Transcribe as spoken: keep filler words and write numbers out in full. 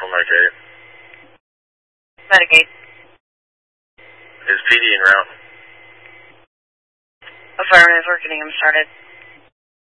from Arterial. Medicaid. Is P D en route? Affirmative, we're getting him started.